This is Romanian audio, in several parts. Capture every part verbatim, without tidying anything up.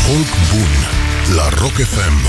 Folk bun la Rock F M.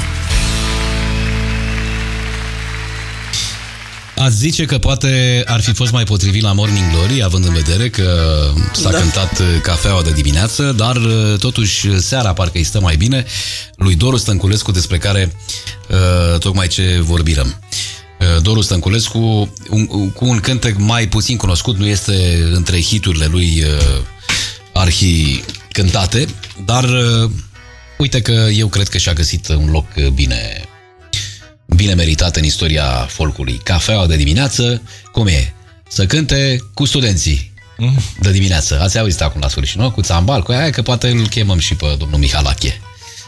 Ați zice că poate ar fi fost mai potrivit la Morning Glory, având în vedere că s-a da. cântat cafeaua de dimineață, dar totuși seara parcă îi stă mai bine lui Doru Stănculescu, despre care uh, tocmai ce vorbirăm. Uh, Doru Stănculescu, un, cu un cântec mai puțin cunoscut, nu este între hiturile lui uh, arhi cântate, dar uh, uite că eu cred că și-a găsit un loc bine... bine meritat în istoria folcului. Cafeaua de dimineață, cum e? Să cânte cu studenții mm. de dimineață. Ați auzit acum la sfârșit, nu? Cu țambal, cu aia, că poate îl chemăm și pe domnul Mihalache.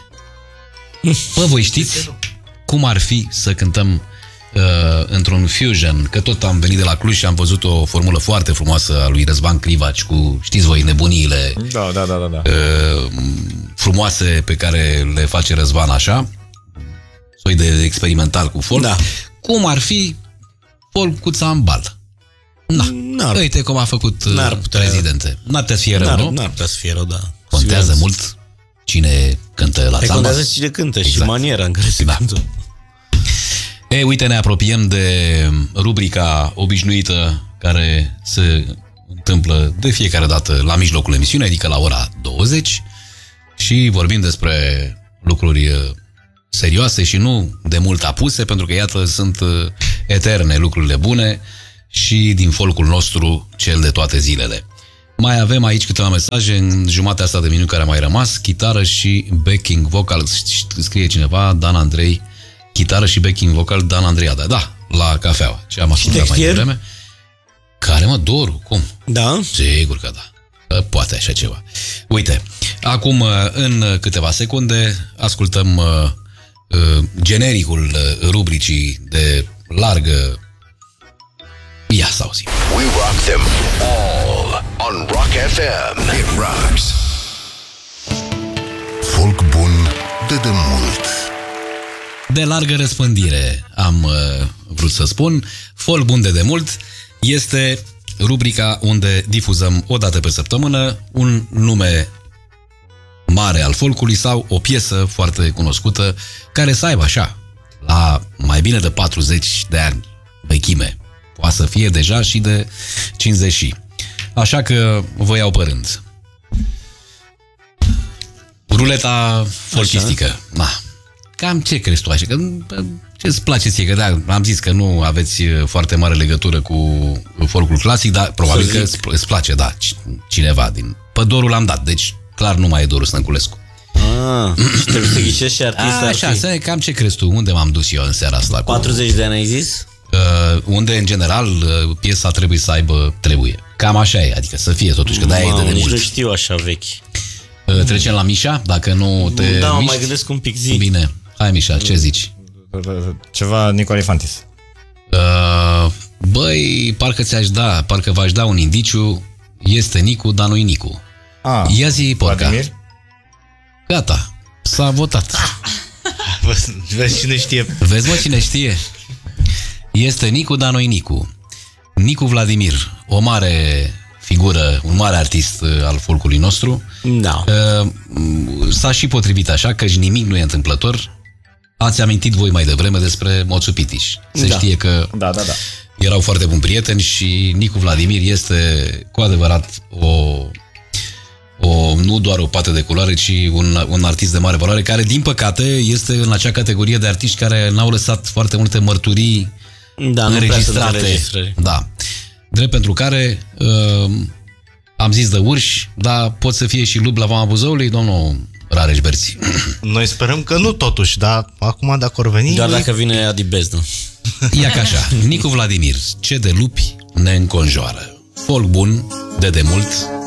Bă, voi știți cum ar fi să cântăm uh, într-un fusion? Că tot am venit de la Cluj și am văzut o formulă foarte frumoasă a lui Răzvan Crivaci cu, știți voi, nebuniile da, da, da, da, da. Uh, frumoase pe care le face Răzvan așa, soi de experimental cu folk. Da. Cum ar fi folk cu țambal? Na, uite cum a făcut n-ar putea, prezidente. N-ar putea să fie rău, n-ar, nu? N-ar putea să fie rău, da. Contează Sigur. mult cine cântă la țambal. Contează cine cântă exact. Și maniera în care se da. cântă. Ei, uite, ne apropiem de rubrica obișnuită care se întâmplă de fiecare dată la mijlocul emisiunii, adică la ora douăzeci, și vorbim despre lucruri serioase și nu de mult apuse, pentru că, iată, sunt eterne lucrurile bune și din folcul nostru cel de toate zilele. Mai avem aici câteva mesaje în jumatea asta de minut care a mai rămas. Chitară și backing vocal, scrie cineva, Dan Andrei, chitară și backing vocal Dan Andrei, da, da, la cafeaua, ce am ascultat mai devreme. Care, mă, Doru, cum? Da? Sigur că da. Poate așa ceva. Uite, acum, în câteva secunde, ascultăm Uh, genericul uh, rubricii de largă. Ia să auzim. We rock them all on Rock F M. It rocks. Folk bun de demult. De largă răspândire, am uh, vrut să spun. Folk bun de demult este rubrica unde difuzăm o dată pe săptămână un nume mare al folcului sau o piesă foarte cunoscută care să aibă așa, la mai bine de patruzeci de ani vechime. Poate să fie deja și de cincizeci. Așa că vă iau pe rând. Ruleta folchistică. Na. Cam ce crezi tu așa? Că, ce-ți place ție? Că da, am zis că nu aveți foarte mare legătură cu folcul clasic, dar probabil că îți, îți place, da, cineva din... Pe Dorul l-am dat, deci clar nu mai e Doru Stănculescu. Ah, și trebuie să ghicești și artista. Așa, să, cam ce crezi tu? Unde m-am dus eu în seara asta? patruzeci de ani ai zis? Uh, unde, în general, uh, piesa trebuie să aibă, trebuie. Cam așa e, adică să fie totuși, că de-aia e de demult. Nici nu știu așa vechi. Uh, trecem la Mișa, dacă nu te Da, miști? mai gândesc un pic, zi. Bine, hai Mișa, ce zici? Ceva Nicolae Fantis. Uh, băi, parcă ți-aș da, parcă v-aș da un indiciu. Este Nicu, dar nu-i Nicu. Ah, Ia zi, porca. Vladimir? Gata, s-a votat. Vezi cine știe. Vezi, mă, cine știe? Este Nicu, dar nu-i Nicu. Nicu Vladimir, o mare figură, un mare artist al folcului nostru. Da. S-a și potrivit așa, căci nimic nu e întâmplător. Ați amintit voi mai devreme despre Moțu Pitiș. Se da. știe că da, da, da. erau foarte buni prieteni și Nicu Vladimir este cu adevărat o... O, nu doar o pată de culoare, ci un, un artist de mare valoare, care, din păcate, este în acea categorie de artiști care n-au lăsat foarte multe mărturii da, înregistrate. Da. Drept pentru care uh, am zis de urși, dar pot să fie și lup la Vama Buzăului, domnul Rareș Berți. Noi sperăm că nu totuși, dar acum dacă or veni... Doar dacă vine Adi Bezdă. Ia ca așa, Nicu Vladimir, ce de lupi ne înconjoară. Folk bun de demult